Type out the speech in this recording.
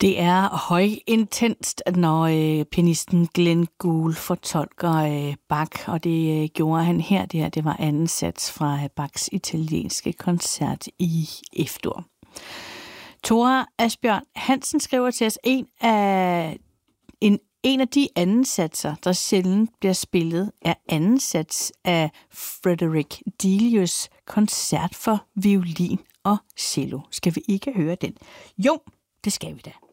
Det er højintenst, når pianisten Glenn Gould fortolker Bach, og det gjorde han her. Det var anden sats fra Bachs italienske koncert i F-dur. Thora Asbjørn Hansen skriver til os, en af de anden satser, der sjældent bliver spillet, er anden sats af Frederick Delius' koncert for violin og cello. Skal vi ikke høre den? Jo, det skal vi da.